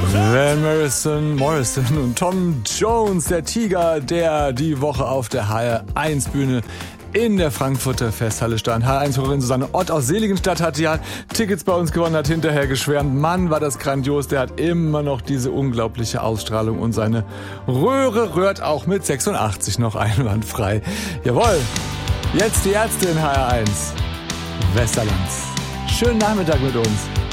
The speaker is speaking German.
Van Morrison und Tom Jones, der Tiger, der die Woche auf der HR1-Bühne in der Frankfurter Festhalle stand. HR1-Hörerin Susanne Ott aus Seligenstadt hat ja Tickets bei uns gewonnen, hat hinterher geschwärmt. Mann, war das grandios, der hat immer noch diese unglaubliche Ausstrahlung und seine Röhre rührt auch mit 86 noch einwandfrei. Jawohl, jetzt die Ärzte in HR1. Westerlands. Schönen Nachmittag mit uns.